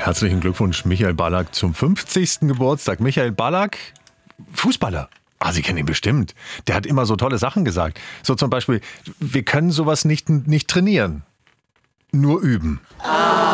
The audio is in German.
Herzlichen Glückwunsch, Michael Ballack, zum 50. Geburtstag. Michael Ballack, Fußballer. Ah, Sie kennen ihn bestimmt. Der hat immer so tolle Sachen gesagt. So zum Beispiel, wir können sowas nicht trainieren, nur üben.